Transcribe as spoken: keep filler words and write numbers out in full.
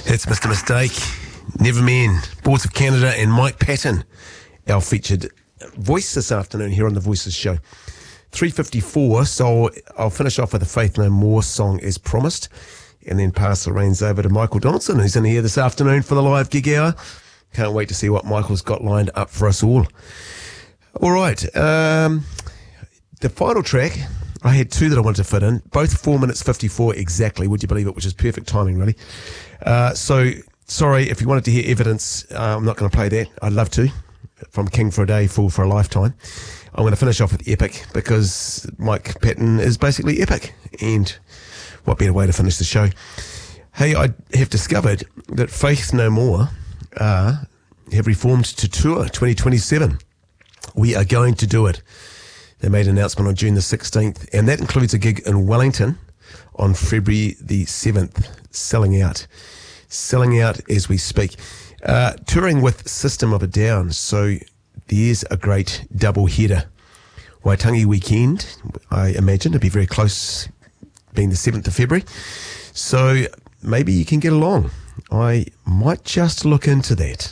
It's Mister Mistake, Nevermen, Boards of Canada, and Mike Patton, our featured voice this afternoon here on the Voices Show. three fifty-four, so I'll finish off with a Faith No More song as promised, and then pass the reins over to Michael Donaldson, who's in here this afternoon for the live gig hour. Can't wait to see what Michael's got lined up for us all. All right, um, the final track, I had two that I wanted to fit in, both four minutes fifty-four exactly, would you believe it, which is perfect timing, really. Uh, so, sorry, if you wanted to hear Evidence, uh, I'm not going to play that. I'd love to. From King for a Day, Fool for a Lifetime. I'm going to finish off with Epic, because Mike Patton is basically epic, and what better way to finish the show. Hey, I have discovered that Faith No More uh, have reformed to tour twenty twenty-seven. We are going to do it. They made an announcement on June the sixteenth, and that includes a gig in Wellington on February the seventh, selling out. Selling out as we speak. Uh, touring with System of a Down, so there's a great double header. Waitangi weekend, I imagine, to be very close, being the seventh of February. So maybe you can get along. I might just look into that.